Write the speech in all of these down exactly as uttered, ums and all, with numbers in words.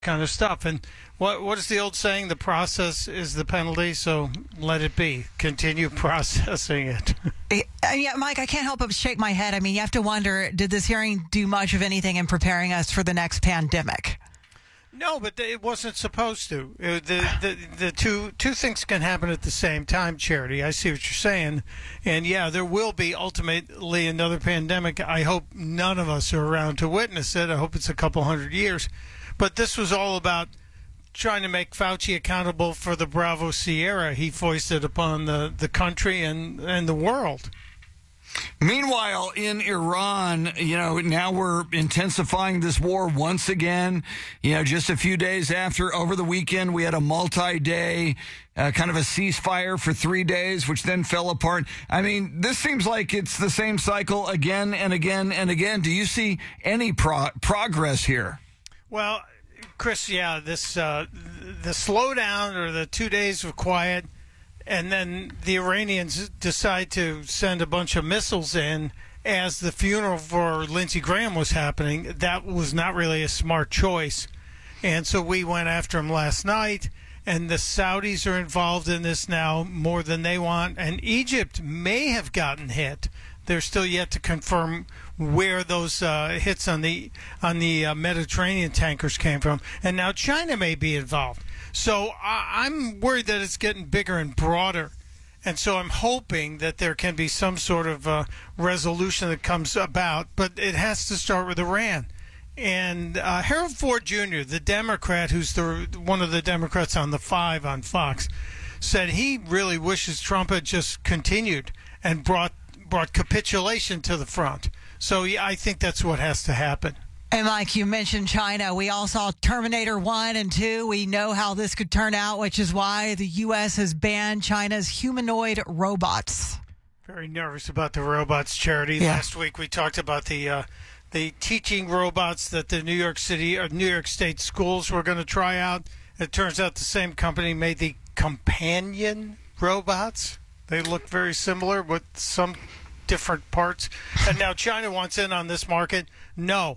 kind of stuff. And what what is the old saying? The process is the penalty, so let it be. Continue processing it. Uh, yeah, Mike, I can't help but shake my head. I mean, you have to wonder, did this hearing do much of anything in preparing us for the next pandemic? No, but it wasn't supposed to. It, the, the the two two things can happen at the same time, Charity. I see what you're saying. And, yeah, there will be ultimately another pandemic. I hope none of us are around to witness it. I hope it's a couple hundred years. But this was all about trying to make Fauci accountable for the Bravo Sierra he foisted upon the, the country and, and the world. Meanwhile, in Iran, you know, now we're intensifying this war once again. You know, just a few days after, over the weekend, we had a multi-day uh, kind of a ceasefire for three days, which then fell apart. I mean, this seems like it's the same cycle again and again and again. Do you see any pro- progress here? Well, Chris, yeah, this uh, the slowdown or the two days of quiet, and then the Iranians decide to send a bunch of missiles in as the funeral for Lindsey Graham was happening. That was not really a smart choice. And so we went after him last night, and the Saudis are involved in this now more than they want. And Egypt may have gotten hit. They're still yet to confirm where those uh, hits on the on the uh, Mediterranean tankers came from. And now China may be involved. So I, I'm worried that it's getting bigger and broader. And so I'm hoping that there can be some sort of uh, resolution that comes about. But it has to start with Iran. And uh, Harold Ford Junior, the Democrat, who's the one of the Democrats on the Five on Fox, said he really wishes Trump had just continued and brought brought capitulation to the front. So yeah, I think that's what has to happen. And Mike, you mentioned China. We all saw Terminator one and two. We know how this could turn out, which is why the U S has banned China's humanoid robots. Very nervous about the robots, Charity. Yeah. Last week we talked about the uh, the teaching robots that the New York City or New York State schools were going to try out. It turns out the same company made the companion robots. They look very similar with some different parts. And now China wants in on this market. No.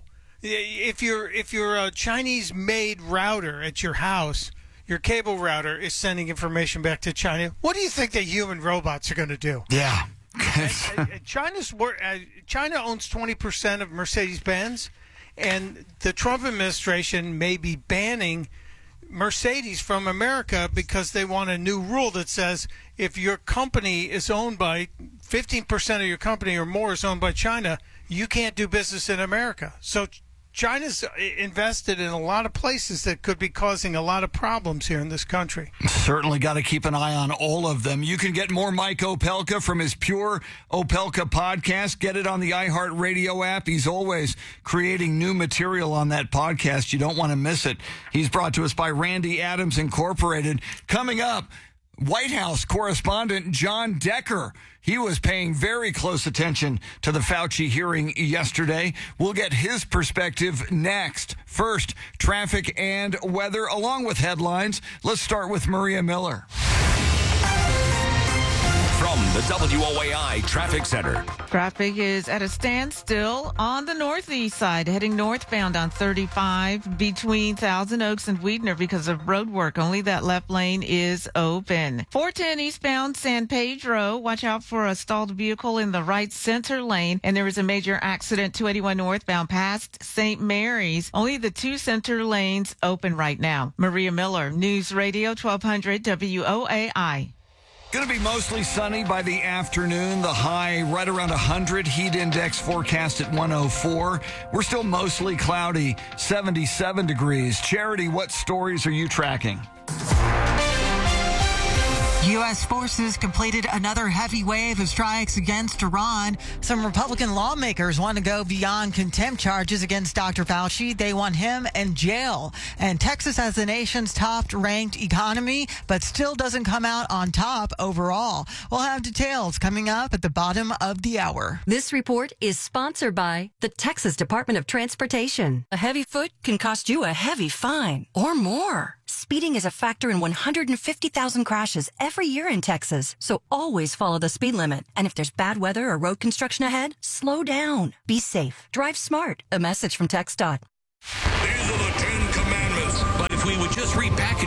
If you're if you're a Chinese-made router at your house, your cable router is sending information back to China. What do you think the human robots are going to do? Yeah. and, and China's uh, China owns twenty percent of Mercedes-Benz, and the Trump administration may be banning Mercedes from America because they want a new rule that says if your company is owned by fifteen percent of your company or more is owned by China, you can't do business in America. So China's invested in a lot of places that could be causing a lot of problems here in this country. Certainly got to keep an eye on all of them. You can get more Mike Opelka from his Pure Opelka podcast. Get it on the iHeartRadio app. He's always creating new material on that podcast. You don't want to miss it. He's brought to us by Randy Adams Incorporated. Coming up, White House correspondent John Decker. He was paying very close attention to the Fauci hearing yesterday. We'll get his perspective next. First, traffic and weather, along with headlines. Let's start with Maria Miller. From the W O A I Traffic Center. Traffic is at a standstill on the northeast side, heading northbound on thirty-five between Thousand Oaks and Weidner because of road work. Only that left lane is open. four ten eastbound San Pedro. Watch out for a stalled vehicle in the right center lane. And there is a major accident, two eighty-one northbound past Saint Mary's. Only the two center lanes open right now. Maria Miller, News Radio twelve hundred W O A I. Going to be mostly sunny by the afternoon. The high right around one hundred. Heat index forecast at one oh four. We're still mostly cloudy, seventy-seven degrees. Charity, what stories are you tracking? U S forces completed another heavy wave of strikes against Iran. Some Republican lawmakers want to go beyond contempt charges against Doctor Fauci. They want him in jail. And Texas has the nation's top-ranked economy, but still doesn't come out on top overall. We'll have details coming up at the bottom of the hour. This report is sponsored by the Texas Department of Transportation. A heavy foot can cost you a heavy fine or more. Speeding is a factor in one hundred fifty thousand crashes every year in Texas, so always follow the speed limit. And if there's bad weather or road construction ahead, slow down. Be safe. Drive smart. A message from TxDOT. These are the Ten Commandments, but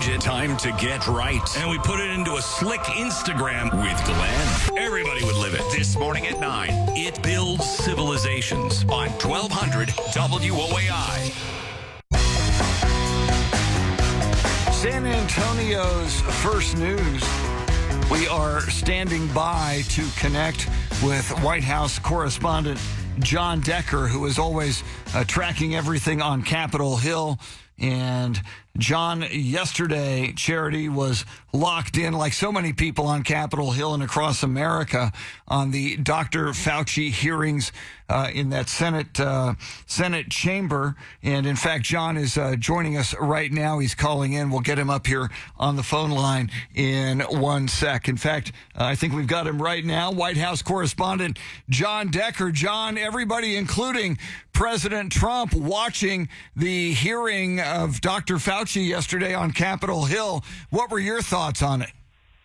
budget. Time to get right. And we put it into a slick Instagram with Glenn. Everybody would live it. This morning at nine, it builds civilizations on twelve hundred W O A I. San Antonio's First News. We are standing by to connect with White House correspondent John Decker, who is always uh, tracking everything on Capitol Hill. And John, yesterday, Charity was locked in, like so many people on Capitol Hill and across America, on the Doctor Fauci hearings uh, in that Senate uh, Senate chamber. And in fact, John is uh, joining us right now. He's calling in. We'll get him up here on the phone line in one sec. In fact, uh, I think we've got him right now. White House correspondent John Decker. John, everybody, including President Trump, watching the hearing of Doctor Fauci yesterday on Capitol Hill. What were your thoughts on it?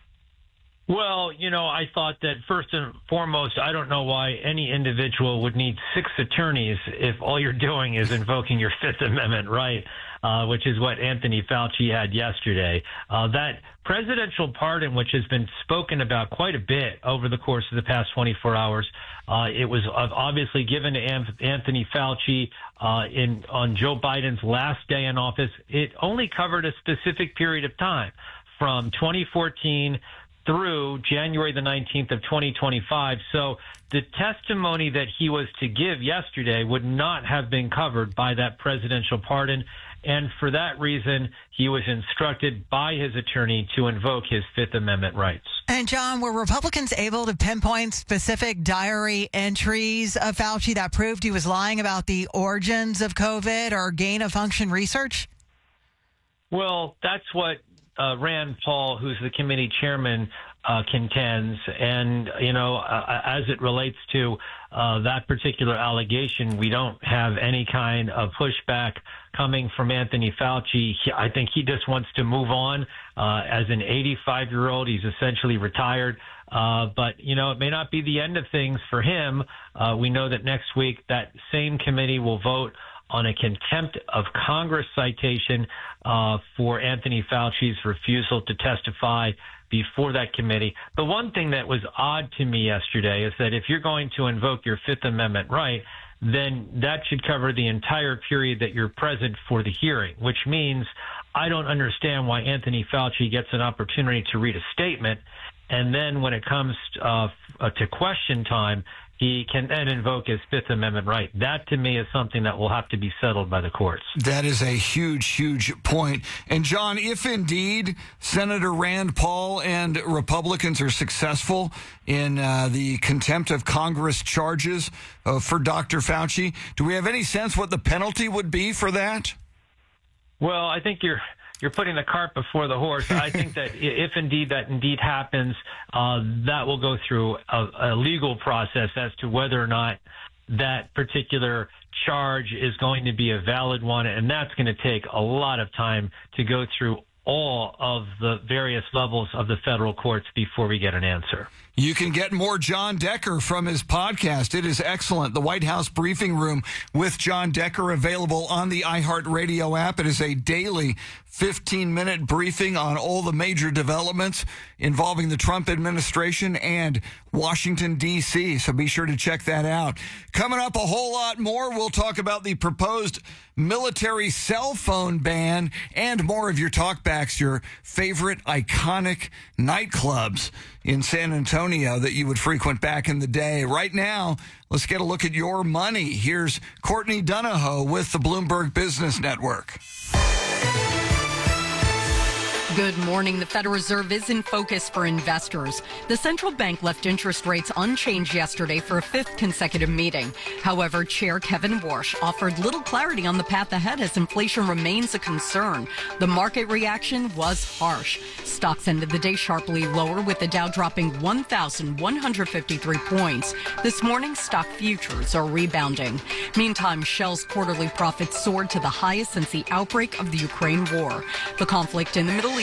Well, you know, I thought that first and foremost, I don't know why any individual would need six attorneys if all you're doing is invoking your Fifth Amendment right, uh, which is what Anthony Fauci had yesterday. Uh, that presidential pardon, which has been spoken about quite a bit over the course of the past twenty-four hours, uh, it was obviously given to Anthony Fauci uh, in on Joe Biden's last day in office. It only covered a specific period of time from twenty fourteen through January the nineteenth of twenty twenty-five. So the testimony that he was to give yesterday would not have been covered by that presidential pardon. And for that reason, he was instructed by his attorney to invoke his Fifth Amendment rights. And John, were Republicans able to pinpoint specific diary entries of Fauci that proved he was lying about the origins of COVID or gain of function research? Well, that's what Uh, Rand Paul, who's the committee chairman, uh, contends. And, you know, uh, as it relates to uh, that particular allegation, we don't have any kind of pushback coming from Anthony Fauci. He, I think he just wants to move on. Uh, as an eighty-five-year-old, he's essentially retired. Uh, but, you know, it may not be the end of things for him. Uh, we know that next week that same committee will vote on a contempt of Congress citation uh, for Anthony Fauci's refusal to testify before that committee. The one thing that was odd to me yesterday is that if you're going to invoke your Fifth Amendment right, then that should cover the entire period that you're present for the hearing, which means I don't understand why Anthony Fauci gets an opportunity to read a statement, and then when it comes uh, to question time, he can then invoke his Fifth Amendment right. That, to me, is something that will have to be settled by the courts. That is a huge, huge point. And, John, if indeed Senator Rand Paul and Republicans are successful in uh, the contempt of Congress charges uh, for Doctor Fauci, do we have any sense what the penalty would be for that? Well, I think you're... You're putting the cart before the horse. I think that if indeed that indeed happens, uh, that will go through a, a legal process as to whether or not that particular charge is going to be a valid one. And that's going to take a lot of time to go through all of the various levels of the federal courts before we get an answer. You can get more John Decker from his podcast. It is excellent. The White House Briefing Room with John Decker, available on the iHeartRadio app. It is a daily fifteen-minute briefing on all the major developments involving the Trump administration and Washington, D C, so be sure to check that out. Coming up, a whole lot more. We'll talk about the proposed military cell phone ban and more of your talkbacks, your favorite iconic nightclubs in San Antonio that you would frequent back in the day. Right now, let's get a look at your money. Here's Courtney Donahoe with the Bloomberg Business Network. Good morning. The Federal Reserve is in focus for investors. The central bank left interest rates unchanged yesterday for a fifth consecutive meeting. However, Chair Kevin Warsh offered little clarity on the path ahead as inflation remains a concern. The market reaction was harsh. Stocks ended the day sharply lower, with the Dow dropping one thousand one hundred fifty-three points. This morning, stock futures are rebounding. Meantime, Shell's quarterly profits soared to the highest since the outbreak of the Ukraine war. The conflict in the Middle East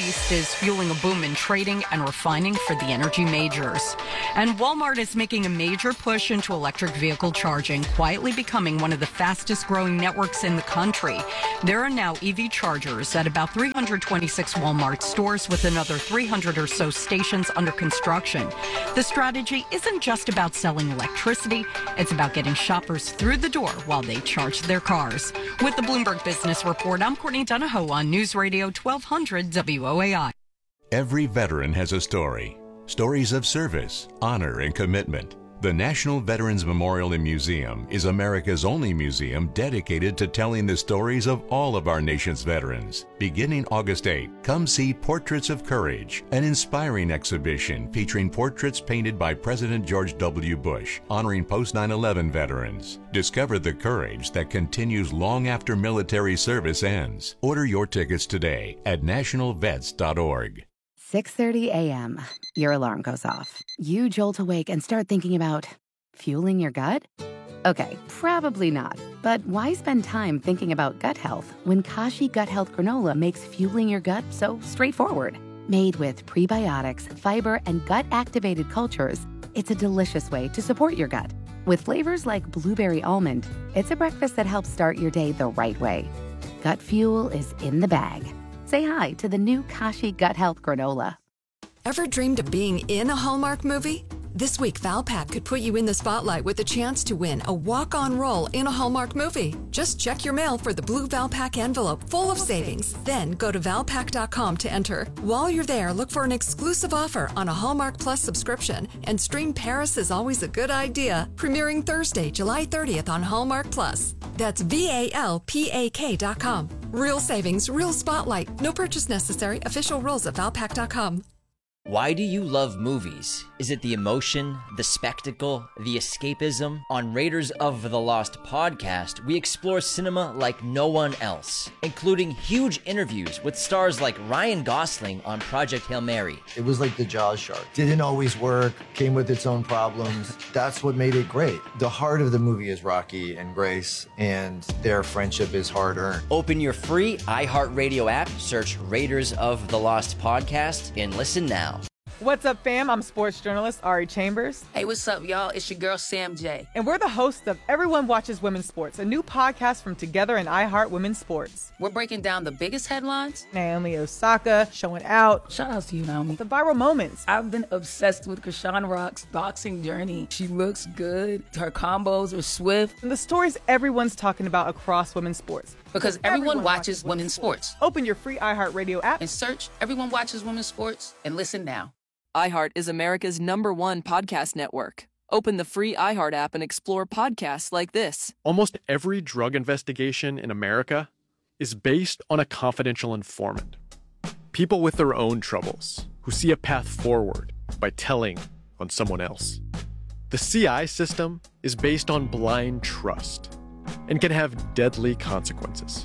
East is fueling a boom in trading and refining for the energy majors. And Walmart is making a major push into electric vehicle charging, quietly becoming one of the fastest growing networks in the country. There are now E V chargers at about three hundred twenty-six Walmart stores, with another three hundred or so stations under construction. The strategy isn't just about selling electricity, it's about getting shoppers through the door while they charge their cars. With the Bloomberg Business Report, I'm Courtney Donahoe on News Radio twelve hundred W O A I. Every veteran has a story. Stories of service, honor, and commitment. The National Veterans Memorial and Museum is America's only museum dedicated to telling the stories of all of our nation's veterans. Beginning August eighth, come see Portraits of Courage, an inspiring exhibition featuring portraits painted by President George W. Bush, honoring post nine eleven veterans. Discover the courage that continues long after military service ends. Order your tickets today at national vets dot org. six thirty a.m. Your alarm goes off. You jolt awake and start thinking about fueling your gut? Okay, probably not. But why spend time thinking about gut health when Kashi Gut Health Granola makes fueling your gut so straightforward? Made with prebiotics, fiber, and gut-activated cultures, it's a delicious way to support your gut. With flavors like blueberry almond, it's a breakfast that helps start your day the right way. Gut fuel is in the bag. Say hi to the new Kashi Gut Health Granola. Ever dreamed of being in a Hallmark movie? This week, Valpak could put you in the spotlight with a chance to win a walk-on role in a Hallmark movie. Just check your mail for the blue Valpak envelope full of savings. Then go to valpak dot com to enter. While you're there, look for an exclusive offer on a Hallmark Plus subscription and stream Paris is Always a Good Idea, premiering Thursday, July thirtieth on Hallmark Plus. That's V A L P A K dot com. Real savings, real spotlight. No purchase necessary. Official rules at valpak dot com. Why do you love movies? Is it the emotion, the spectacle, the escapism? On Raiders of the Lost podcast, we explore cinema like no one else, including huge interviews with stars like Ryan Gosling on Project Hail Mary. It was like the Jaws shark. Didn't always work, came with its own problems. That's what made it great. The heart of the movie is Rocky and Grace, and their friendship is hard-earned. Open your free iHeartRadio app, search Raiders of the Lost podcast, and listen now. What's up, fam? I'm sports journalist Ari Chambers. Hey, what's up, y'all? It's your girl, Sam J. And we're the hosts of Everyone Watches Women's Sports, a new podcast from Together and iHeart Women's Sports. We're breaking down the biggest headlines. Naomi Osaka showing out. Shout out to you, Naomi. The viral moments. I've been obsessed with Krishan Rock's boxing journey. She looks good. Her combos are swift. And the stories everyone's talking about across women's sports. Because everyone, everyone watches, watches women's sports. sports. Open your free iHeartRadio app and search Everyone Watches Women's Sports and listen now. iHeart is America's number one podcast network. Open the free iHeart app and explore podcasts like this. Almost every drug investigation in America is based on a confidential informant. People with their own troubles who see a path forward by telling on someone else. The C I system is based on blind trust and can have deadly consequences.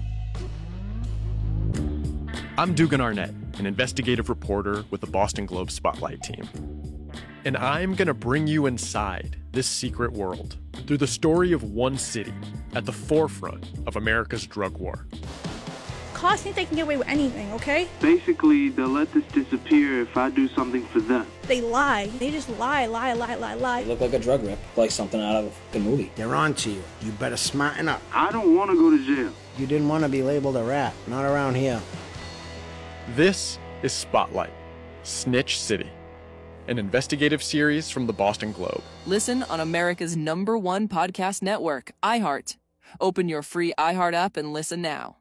I'm Dugan Arnett, an investigative reporter with the Boston Globe Spotlight team. And I'm going to bring you inside this secret world through the story of one city at the forefront of America's drug war. Cops think they can get away with anything, okay? Basically, they'll let this disappear if I do something for them. They lie. They just lie, lie, lie, lie, lie. You look like a drug rip, like something out of the movie. They're on to you. You better smarten up. I don't want to go to jail. You didn't want to be labeled a rat. Not around here. This is Spotlight, Snitch City, an investigative series from the Boston Globe. Listen on America's number one podcast network, iHeart. Open your free iHeart app and listen now.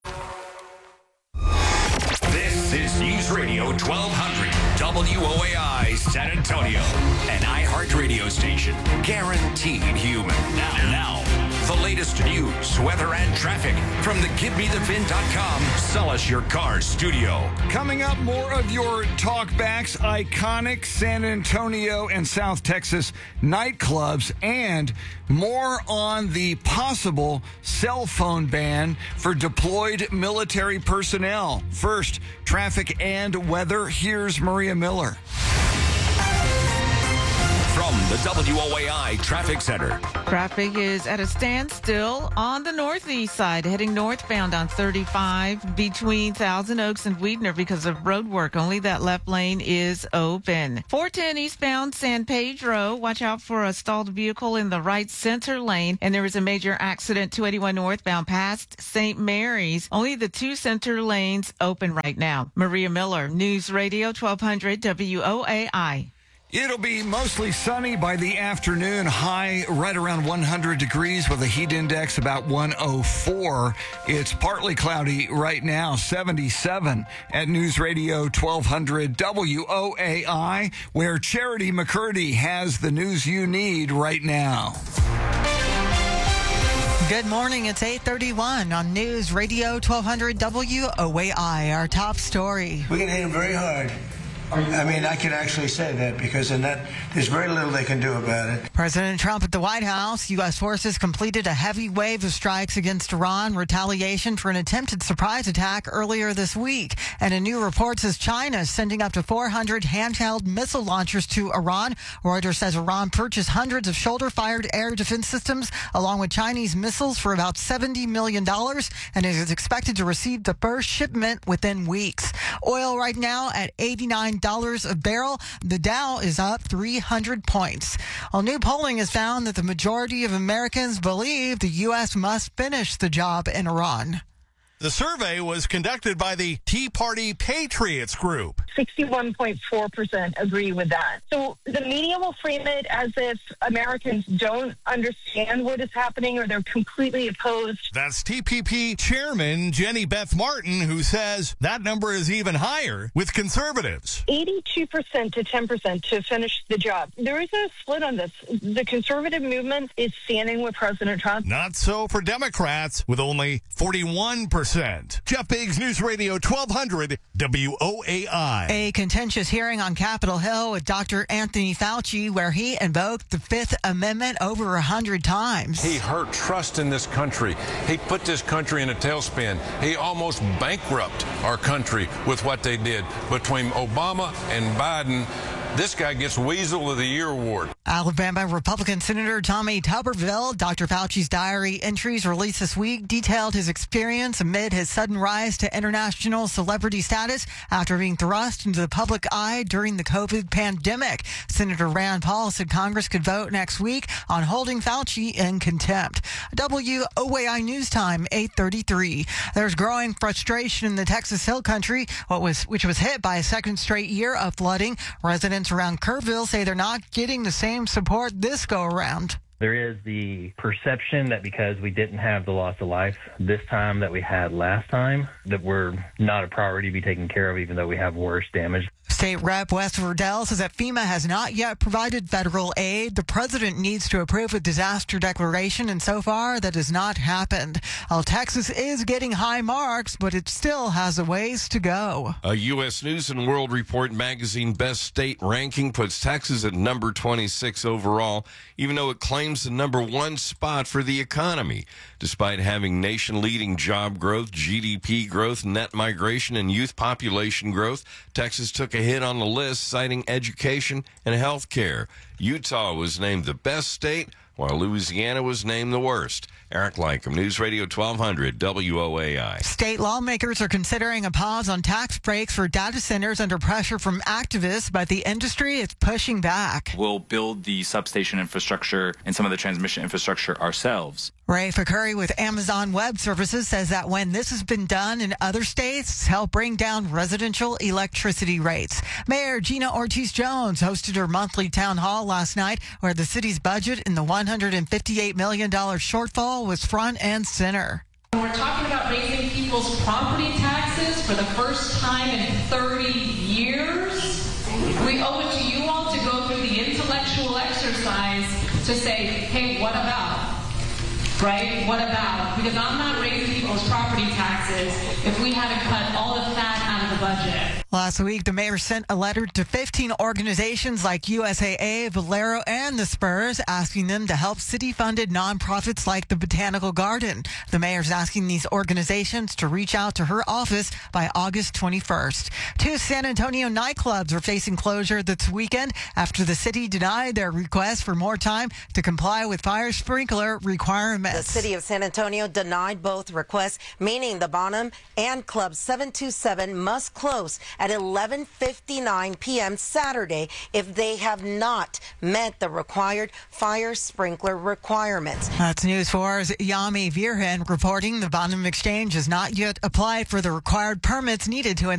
This is News Radio twelve hundred W O A I San Antonio, an iHeart radio station, guaranteed human. Now, now, the latest news, weather, and traffic from the give me the vin dot com Sell Us Your Car studio. Coming up, more of your talkbacks, iconic San Antonio and South Texas nightclubs, and more on the possible cell phone ban for deployed military personnel. First, traffic and weather. Here's Maria Miller. From the W O A I Traffic Center. Traffic is at a standstill on the northeast side, heading northbound on thirty-five between Thousand Oaks and Weidner because of road work. Only that left lane is open. four ten eastbound San Pedro. Watch out for a stalled vehicle in the right center lane. And there is a major accident two eighty-one northbound past Saint Mary's. Only the two center lanes open right now. Maria Miller, News Radio twelve hundred W O A I. It'll be mostly sunny by the afternoon, high right around one hundred degrees with a heat index about one oh four. It's partly cloudy right now, seventy-seven at News Radio twelve hundred W O A I, where Charity McCurdy has the news you need right now. Good morning. It's eight thirty-one on News Radio twelve hundred W O A I. Our top story. We're going to hit them very hard. I mean, I can actually say that because in that, there's very little they can do about it. President Trump at the White House. U S forces completed a heavy wave of strikes against Iran, retaliation for an attempted surprise attack earlier this week. And a new report says China is sending up to four hundred handheld missile launchers to Iran. Reuters says Iran purchased hundreds of shoulder-fired air defense systems along with Chinese missiles for about seventy million dollars and is expected to receive the first shipment within weeks. Oil right now at eighty-nine dollars a barrel. The Dow is up three hundred points. Well, new polling has found that the majority of Americans believe the U S must finish the job in Iran. The survey was conducted by the Tea Party Patriots Group. sixty-one point four percent agree with that. So the media will frame it as if Americans don't understand what is happening or they're completely opposed. That's T P P Chairman Jenny Beth Martin, who says that number is even higher with conservatives. eighty-two percent to ten percent to finish the job. There is a split on this. The conservative movement is standing with President Trump. Not so for Democrats, with only forty-one percent. Jeff Biggs, News Radio twelve hundred W O A I. A contentious hearing on Capitol Hill with Doctor Anthony Fauci, where he invoked the Fifth Amendment over a hundred times. He hurt trust in this country. He put this country in a tailspin. He almost bankrupted our country with what they did. Between Obama and Biden, this guy gets Weasel of the Year award. Alabama Republican Senator Tommy Tuberville, Doctor Fauci's diary entries released this week detailed his experience amid his sudden rise to international celebrity status after being thrust into the public eye during the COVID pandemic. Senator Rand Paul said Congress could vote next week on holding Fauci in contempt. W O A I News Time, eight thirty-three. There's growing frustration in the Texas Hill Country, what was which was hit by a second straight year of flooding. Residents around Kerrville say they're not getting the same support this go around. There is the perception that because we didn't have the loss of life this time that we had last time, that we're not a priority to be taken care of, even though we have worse damage. State Rep Wes Verdell says that FEMA has not yet provided federal aid. The president needs to approve a disaster declaration, and so far that has not happened. Well, Texas is getting high marks, but it still has a ways to go. A U S News and World Report magazine best state ranking puts Texas at number twenty-six overall, even though it claims the number one spot for the economy. Despite having nation-leading job growth, G D P growth, net migration, and youth population growth, Texas took a hit on the list, citing education and health care. Utah was named the best state, while Louisiana was named the worst. Eric Lycum, News Radio twelve hundred W O A I. State lawmakers are considering a pause on tax breaks for data centers under pressure from activists, but the industry is pushing back. We'll build the substation infrastructure and some of the transmission infrastructure ourselves. Ray Fakuri with Amazon Web Services says that when this has been done in other states, it's helped bring down residential electricity rates. Mayor Gina Ortiz-Jones hosted her monthly town hall last night, where the city's budget in the one hundred fifty-eight million dollars shortfall was front and center. We're talking about raising people's property taxes for the first time in thirty years. We owe it to you all to go through the intellectual exercise to say, hey, what about? Right? What about? Because I'm not raising people's property taxes if we haven't cut all the fat out of the budget. Last week, the mayor sent a letter to fifteen organizations like U S A A, Valero, and the Spurs, asking them to help city-funded nonprofits like the Botanical Garden. The mayor's asking these organizations to reach out to her office by August twenty-first. Two San Antonio nightclubs are facing closure this weekend after the city denied their request for more time to comply with fire sprinkler requirements. The city of San Antonio denied both requests, meaning the Bonham and Club seven two seven must close at eleven fifty-nine p.m. Saturday if they have not met the required fire sprinkler requirements. That's News four's Yami Virhan reporting the Bonham Exchange has not yet applied for the required permits needed to